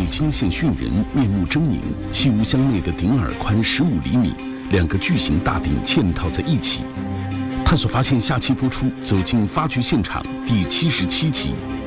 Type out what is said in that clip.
惊现迅人，面目狰狞，器物相内的顶耳宽15厘米，2个巨型大鼎嵌套在一起。探索发现下期播出《走进发掘现场》第77集。